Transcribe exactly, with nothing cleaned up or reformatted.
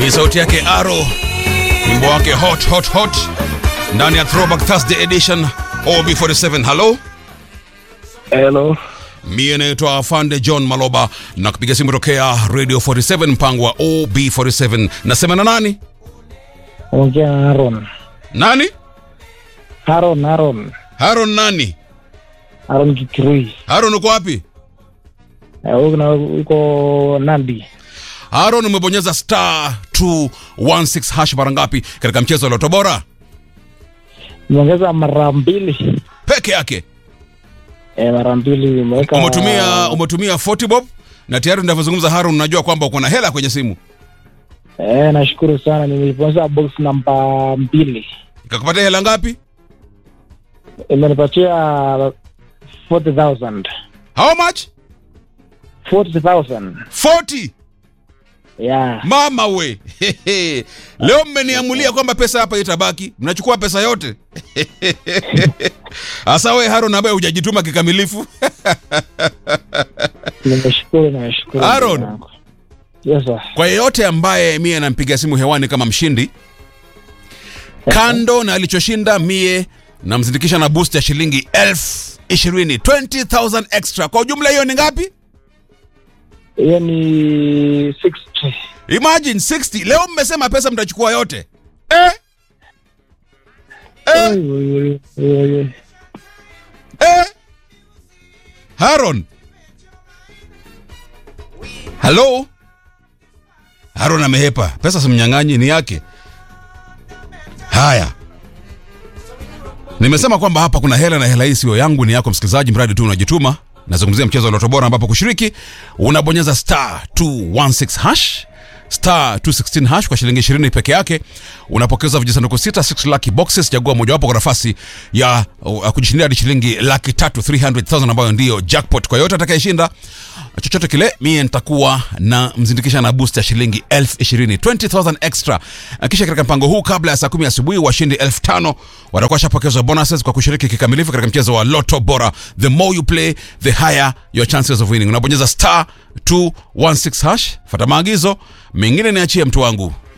Ni sauti yake Aro, wimbo wake hot hot hot ndani ya Throwback Thursday edition O B forty-seven. Hello. Hello. Mie naitwa Afande John Maloba na kupiga simu tokea Radio forty-seven mpango wa O B forty-seven. Nasema na nani? Ongea na Aaron. Nani? Aaron, Aaron. Aaron nani? Aaron Kikirui. Aaron uko wapi? Eh, uko uko Nandi. Aaron umebonyeza star two one six hash mara ngapi katika mchezo wa Loto Bora? Nimeongeza mara mbili. Peke yake. Eh, mara mbili nimeweka. Umetumia umetumia forty bob na tayari ninavyozungumza Aaron unajua kwamba uko na hela kwenye simu. Eh, nashukuru sana, nimepata box namba mbili. Ikakupatia hela ngapi? Imenipatia forty thousand. How much? forty thousand. forty. Yeah. Mama we. Leo mmeniamulia kwamba pesa hapa itabaki. Mnachukua pesa yote. Asa we Aaron ambaye hujajituma kikamilifu. Nimeshukuru, nimeshukuru. Aaron. Yes sir. Kwa yeyote ambaye mie nampiga simu hewani kama mshindi, kando na alichoshinda mie namzindikisha na boost ya shilingi elfu ishirini, twenty thousand extra. Kwa ujumla hiyo ni ngapi? Hiyo ni sixty. Imagine sixty. Leo mmesema pesa mtachukua yote. Eh? Eh? Oy, oy, oy. Eh? Aaron. Hello? Aaron amehepa. Pesa simnyang'anyi ni yake. Haya. Nimesema kwamba hapa kuna hela na hela hii sio yangu, ni yako msikilizaji, mradi tu unajituma. Nazungumzia mchezo wa Loto Bora ambapo kushiriki unabonyeza star two one six hash star two sixteen hash kwa shilingi ishirini peke yake. Unapokeza vijisanduku sita, six lucky boxes. Chagua moja wapo kwa nafasi ya uh, kujishindia hadi shilingi laki tatu, three hundred thousand, ambayo ndio jackpot. Kwa yote atakayeshinda chochote kile, mimi nitakuwa na mzindikisha na boost ya shilingi elfu ishirini, twenty thousand extra. Kisha katika mpango huu kabla ya saa kumi asubuhi washindi elfu tano watakuwa shapokezwa bonuses kwa kushiriki kikamilifu katika mchezo wa Loto Bora. The more you play, the higher your chances of winning. Unabonyeza star two one six hash, fuata maagizo, mengine niachie mtu wangu.